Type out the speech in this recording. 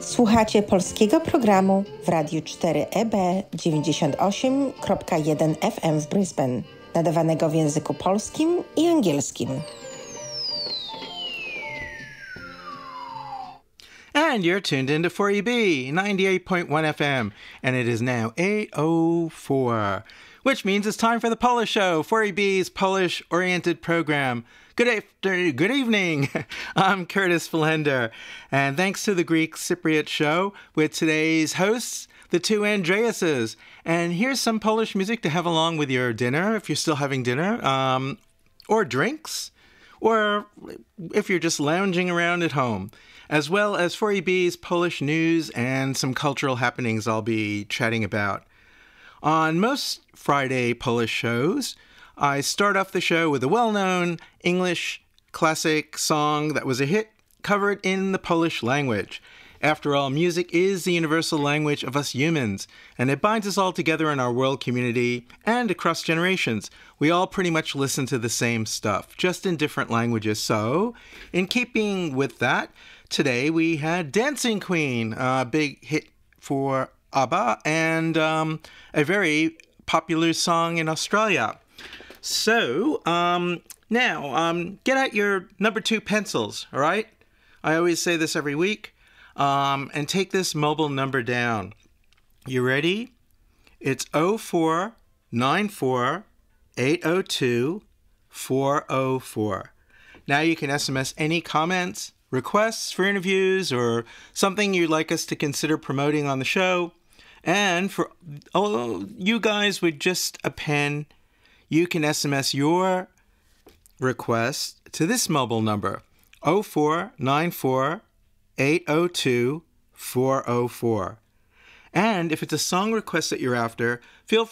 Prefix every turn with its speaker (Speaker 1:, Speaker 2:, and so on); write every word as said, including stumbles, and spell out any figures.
Speaker 1: Słuchacie polskiego programu w Radiu cztery E B dziewięćdziesiąt osiem przecinek jeden F M w Brisbane, nadawanego w języku polskim i angielskim.
Speaker 2: And you're tuned into four E B, ninety-eight point one F M, and it is now eight oh four, which means it's time for the Polish Show, four E B's Polish-oriented program. Good afternoon, good evening. I'm Curtis Filender, and thanks to the Greek Cypriot Show with today's hosts, the two Andreases. And here's some Polish music to have along with your dinner, if you're still having dinner, um, or drinks, or if you're just lounging around at home, as well as four E B's Polish news and some cultural happenings I'll be chatting about. On most Friday Polish shows, I start off the show with a well-known English classic song that was a hit covered in the Polish language. After all, music is the universal language of us humans, and it binds us all together in our world community and across generations. We all pretty much listen to the same stuff, just in different languages. So, in keeping with that, today we had Dancing Queen, a big hit for ABBA, and um, a very popular song in Australia. So, um, now, um, get out your number two pencils, all right? I always say this every week, um, and take this mobile number down. You ready? It's oh four nine four eight oh two four oh four. Now you can S M S any comments, requests for interviews, or something you'd like us to consider promoting on the show. And for all you guys with just a pen, you can S M S your request to this mobile number, oh four nine four eight oh two four oh four. And if it's a song request that you're after, feel